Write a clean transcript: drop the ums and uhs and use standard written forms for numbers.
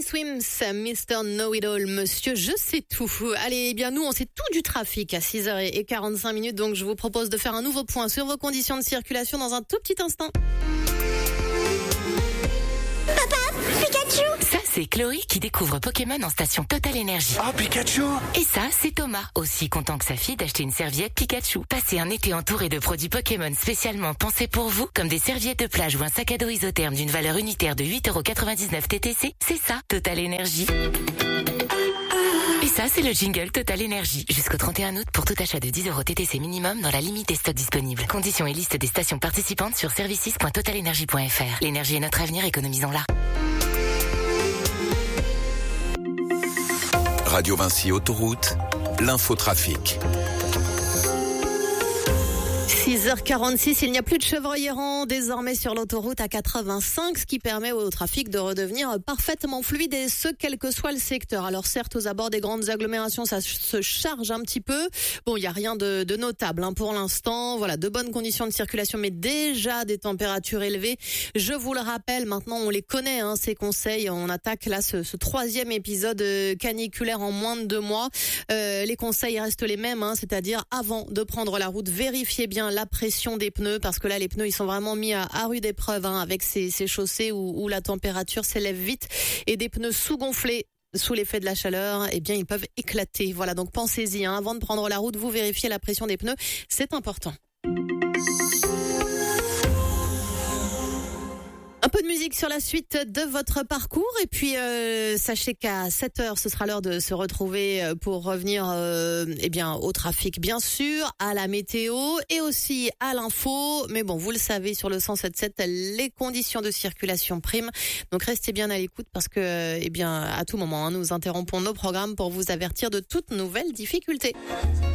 Teddy Swims, Mr. Know-It-All, monsieur je sais tout. Allez, eh bien nous on sait tout du trafic à 6h45, donc je vous propose de faire un nouveau point sur vos conditions de circulation dans un tout petit instant. Ça, c'est Chloé qui découvre Pokémon en station Total Energy. Oh, Pikachu! Et ça, c'est Thomas, aussi content que sa fille d'acheter une serviette Pikachu. Passez un été entouré de produits Pokémon spécialement pensés pour vous, comme des serviettes de plage ou un sac à dos isotherme d'une valeur unitaire de 8,99€ TTC. C'est ça, Total Energy. Et ça, c'est le jingle Total Energy. Jusqu'au 31 août, pour tout achat de 10€ TTC minimum dans la limite des stocks disponibles. Conditions et liste des stations participantes sur services.totalenergy.fr. L'énergie est notre avenir, économisons-la. Radio Vinci Autoroute, l'infotrafic. 6h46, il n'y a plus de chevreuils errants désormais sur l'autoroute A85, ce qui permet au trafic de redevenir parfaitement fluide et ce, quel que soit le secteur. Alors certes, aux abords des grandes agglomérations, ça se charge un petit peu. Bon, il n'y a rien de notable pour l'instant. Voilà, de bonnes conditions de circulation, mais déjà des températures élevées. Je vous le rappelle, maintenant on les connaît, ces conseils. On attaque là ce troisième épisode caniculaire en moins de 2 mois. Les conseils restent les mêmes, c'est-à-dire avant de prendre la route, vérifiez bien la pression des pneus, parce que là les pneus ils sont vraiment mis à rude épreuve avec ces chaussées où la température s'élève vite et des pneus sous-gonflés sous l'effet de la chaleur, eh bien ils peuvent éclater. Voilà, donc pensez-y, avant de prendre la route, vous vérifiez la pression des pneus, c'est important. Un peu de musique sur la suite de votre parcours et puis sachez qu'à 7h ce sera l'heure de se retrouver pour revenir au trafic bien sûr, à la météo et aussi à l'info. Mais bon, vous le savez, sur le 107.7 les conditions de circulation priment. Donc restez bien à l'écoute parce que à tout moment nous interrompons nos programmes pour vous avertir de toute nouvelle difficulté.